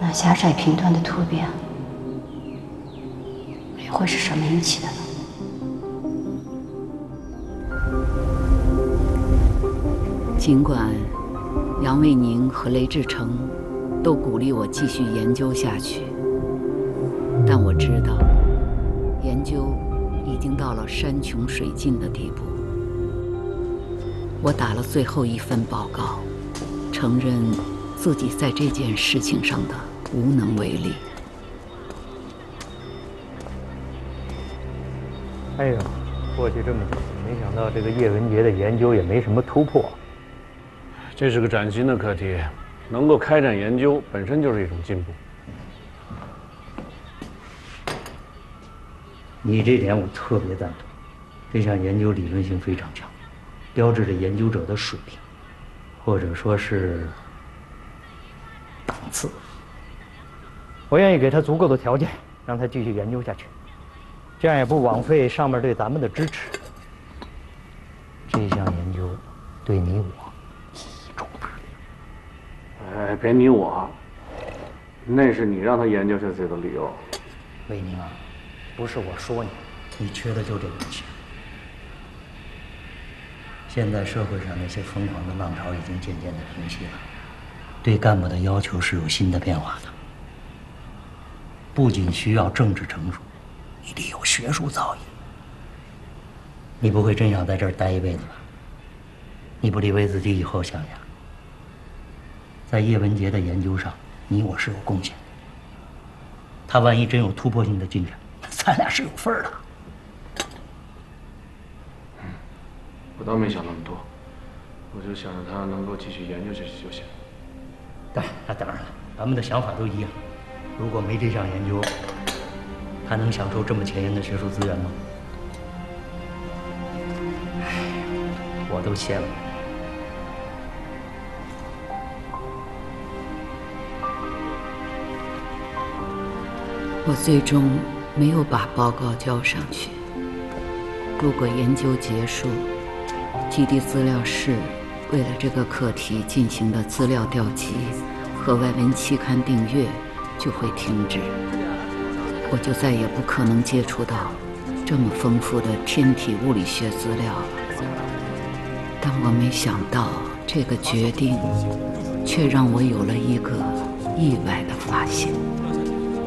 那狭窄频段的突变会是什么引起的呢？ 尽管杨卫宁和雷志成都鼓励我继续研究下去，但我知道，研究已经到了山穷水尽的地步。我打了最后一份报告，承认自己在这件事情上的无能为力。 哎呦，过去这么久，没想到这个叶文洁的研究也没什么突破。 这是个崭新的课题，能够开展研究本身就是一种进步。 你这点我特别赞同，这项研究理论性非常强，标志着研究者的水平，或者说是档次。我愿意给他足够的条件，让他继续研究下去，这样也不枉费上面对咱们的支持。这项研究对你我意义重大。 哎，别你我，那是你让他研究下去的理由。 魏宁啊，不是我说你，你缺的就这东西。现在社会上那些疯狂的浪潮已经渐渐的平息了，对干部的要求是有新的变化的。不仅需要政治成熟，你得有学术造诣。你不会真想在这儿待一辈子吧？你不得为自己以后想想。在叶文洁的研究上，你我是有贡献的。他万一真有突破性的进展，咱俩是有份儿的。 我倒没想那么多，我就想着他能够继续研究下去就行。 那当然了，咱们的想法都一样。如果没这项研究，他能享受这么前沿的学术资源吗？我都谢了。 我最终没有把报告交上去。如果研究结束，基地资料室为了这个课题进行的资料调集和外文期刊订阅就会停止，我就再也不可能接触到这么丰富的天体物理学资料了。但我没想到，这个决定却让我有了一个意外的发现。